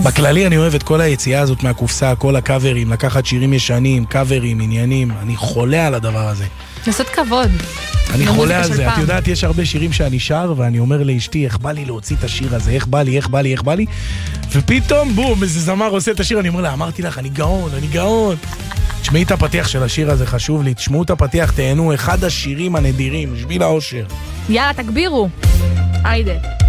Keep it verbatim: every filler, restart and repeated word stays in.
בכללי אני אוהב את כל היציאה הזאת מהקופסה, כל הקאברים, לקחת שירים ישנים, קאברים, עניינים, אני חולה על הדבר הזה. לעשות כבוד. אני חולה על זה, את יודעת, יש הרבה שירים שאני שר, ואני אומר לאשתי, איך בא לי להוציא את השיר הזה, איך בא לי, איך בא לי, איך בא לי, ופתאום, בום, איזה זמר עושה את השיר, אני אומר לה, אמרתי לך, אני גאון, אני גאון. תשמעי את הפתיח של השיר הזה, חשוב לי, תשמעו את הפתיח, תהנו, אחד השירים הנדירים, שביל האושר. יאללה, תגבירו. היידה.